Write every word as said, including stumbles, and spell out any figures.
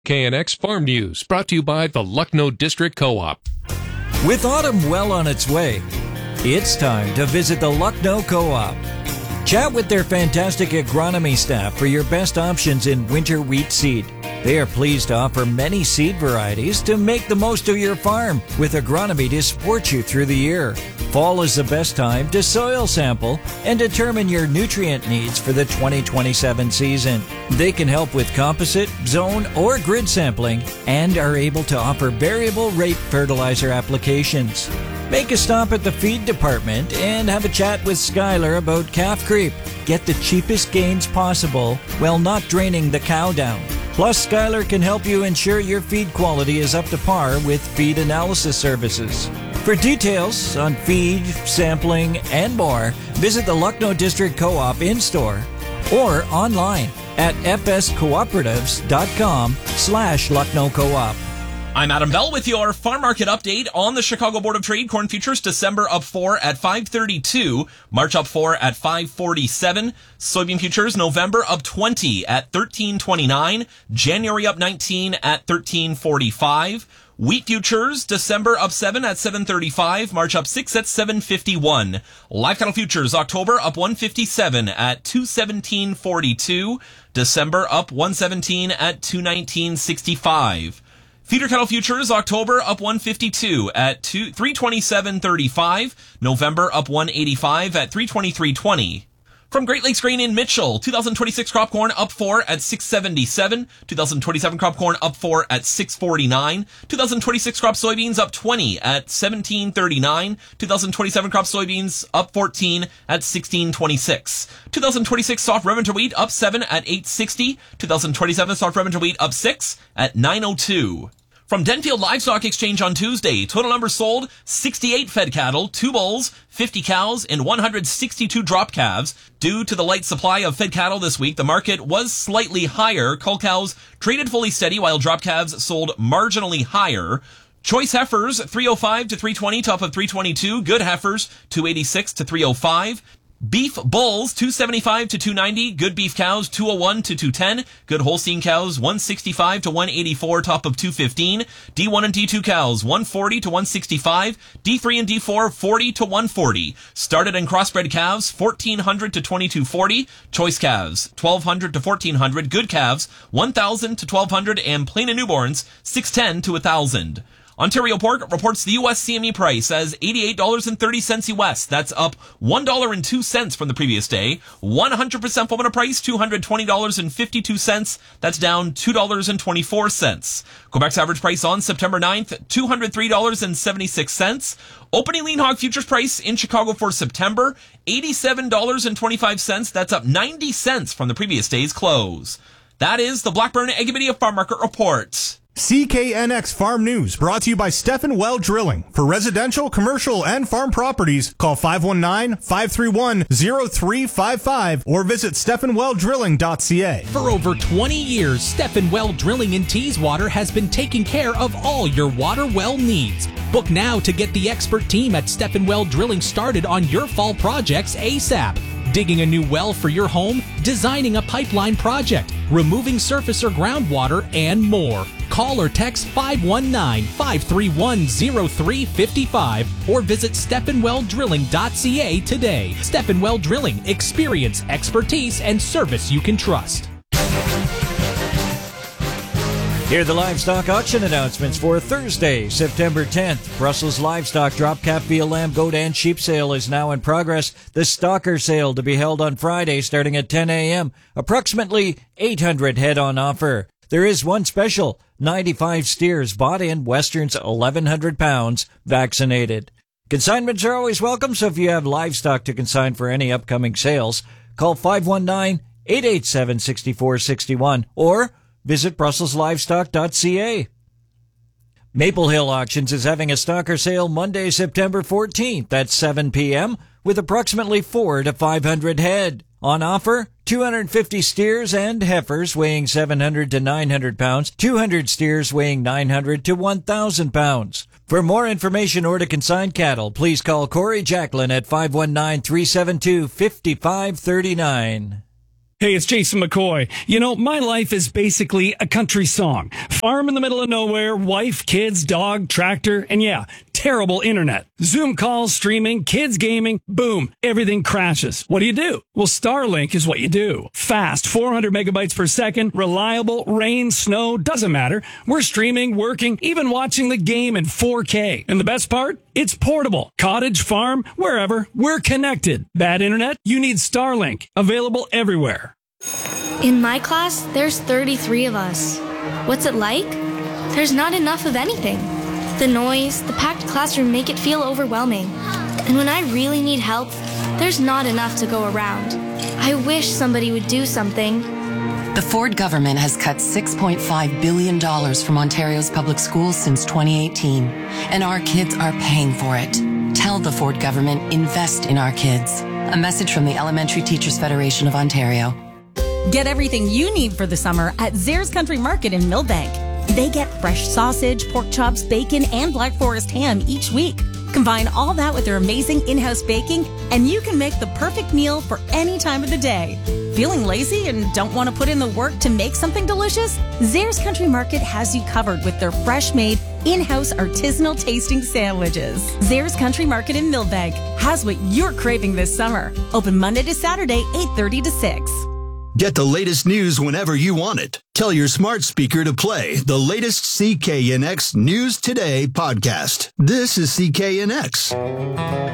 K N X Farm News, brought to you by the Lucknow District Co-op. With autumn well on its way, it's time to visit the Lucknow Co-op. Chat with their fantastic agronomy staff for your best options in winter wheat seed. They are pleased to offer many seed varieties to make the most of your farm, with agronomy to support you through the year. Fall is the best time to soil sample and determine your nutrient needs for the twenty twenty-seven season. They can help with composite, zone, or grid sampling and are able to offer variable rate fertilizer applications. Make a stop at the feed department and have a chat with Skylar about calf creep. Get the cheapest gains possible while not draining the cow down. Plus, Skylar can help you ensure your feed quality is up to par with feed analysis services. For details on feed, sampling, and more, visit the Lucknow District Co-op in-store or online at fscooperatives.com slash Lucknow Co-op. I'm Adam Bell with your farm market update on the Chicago Board of Trade. Corn futures December up four at five thirty-two, March up four at five forty-seven, soybean futures November up twenty at thirteen twenty-nine, January up nineteen at thirteen forty-five, wheat futures December up seven at seven thirty-five, March up six at seven fifty-one, live cattle futures October up one fifty-seven at two seventeen forty-two, December up one seventeen at two nineteen sixty-five. Feeder cattle futures October up one fifty-two at three twenty-seven thirty-five. November up one eighty-five at three twenty-three twenty. From Great Lakes Grain in Mitchell, twenty twenty-six crop corn up four at six seventy-seven. twenty twenty-seven crop corn up four at six forty-nine. twenty twenty-six crop soybeans up twenty at seventeen thirty-nine. twenty twenty-seven crop soybeans up fourteen at sixteen twenty-six. twenty twenty-six soft red winter wheat up seven at eight sixty. twenty twenty-seven soft red winter wheat up six at nine oh two. From Denfield Livestock Exchange on Tuesday, total numbers sold, sixty-eight fed cattle, two bulls, fifty cows, and one hundred sixty-two drop calves. Due to the light supply of fed cattle this week, the market was slightly higher. Cull cows traded fully steady, while drop calves sold marginally higher. Choice heifers, three oh five to three twenty, top of three twenty-two. Good heifers, two eighty-six to three oh five. Beef bulls, two seventy-five to two ninety. Good beef cows, two oh one to two ten. Good Holstein cows, one sixty-five to one eighty-four, top of two fifteen. D one and D two cows, one forty to one sixty-five. D three and D four, forty to one forty. Started and crossbred calves, fourteen hundred to twenty-two forty. Choice calves, twelve hundred to fourteen hundred. Good calves, one thousand to twelve hundred. And plain and newborns, six ten to one thousand. Ontario Pork reports the U S C M E price as eighty-eight dollars and thirty cents U S. That's up one dollar and two cents from the previous day. one hundred percent formula price, two hundred twenty dollars and fifty-two cents. That's down two dollars and twenty-four cents. Quebec's average price on September ninth, two hundred three dollars and seventy-six cents. Opening lean hog futures price in Chicago for September, eighty-seven dollars and twenty-five cents. That's up ninety cents from the previous day's close. That is the Blackburn Ag Media Farm Market Report. C K N X Farm News, brought to you by Stephen Well Drilling. For residential, commercial, and farm properties, call five one nine, five three one, zero three five five or visit stephen well drilling dot c a. For over twenty years, Stephen Well Drilling in Teeswater has been taking care of all your water well needs. Book now to get the expert team at Stephen Well Drilling started on your fall projects ASAP. Digging a new well for your home, designing a pipeline project, removing surface or groundwater, and more. Call or text five one nine, five three one, zero three five five or visit stephen well drilling dot c a today. Stephen Well Drilling, experience, expertise, and service you can trust. Here are the livestock auction announcements for Thursday, September tenth. Brussels livestock drop calf, veal, lamb, goat, and sheep sale is now in progress. The stalker sale to be held on Friday starting at ten a.m. Approximately eight hundred head on offer. There is one special, ninety-five steers bought in, Westerns eleven hundred pounds, vaccinated. Consignments are always welcome, so if you have livestock to consign for any upcoming sales, call five one nine, eight eight seven, six four six one or visit brussels livestock dot c a. Maple Hill Auctions is having a stalker sale Monday, September fourteenth at seven p.m. with approximately four to five hundred head. On offer, two hundred fifty steers and heifers weighing seven hundred to nine hundred pounds, two hundred steers weighing nine hundred to one thousand pounds. For more information or to consign cattle, please call Corey Jacklin at five one nine, three seven two, five five three nine. Hey, it's Jason McCoy. You know, my life is basically a country song. Farm in the middle of nowhere, wife, kids, dog, tractor, and yeah, terrible internet. Zoom calls, streaming, kids gaming, boom, everything crashes. What do you do? Well, Starlink is what you do. Fast, four hundred megabytes per second, reliable, rain, snow, doesn't matter. We're streaming, working, even watching the game in four K. And the best part? It's portable. Cottage, farm, wherever, we're connected. Bad internet? You need Starlink. Available everywhere. In my class, there's thirty-three of us. What's it like? There's not enough of anything. The noise, the packed classroom make it feel overwhelming. And when I really need help, there's not enough to go around. I wish somebody would do something. The Ford government has cut six point five billion dollars from Ontario's public schools since twenty eighteen, and our kids are paying for it. Tell the Ford government, invest in our kids. A message from the Elementary Teachers Federation of Ontario. Get everything you need for the summer at Zares Country Market in Millbank. They get fresh sausage, pork chops, bacon, and Black Forest ham each week. Combine all that with their amazing in-house baking, and you can make the perfect meal for any time of the day. Feeling lazy and don't want to put in the work to make something delicious? Zares Country Market has you covered with their fresh-made, in-house artisanal tasting sandwiches. Zares Country Market in Millbank has what you're craving this summer. Open Monday to Saturday, eight thirty to six. Get the latest news whenever you want it. Tell your smart speaker to play the latest C K N X News Today podcast. This is C K N X.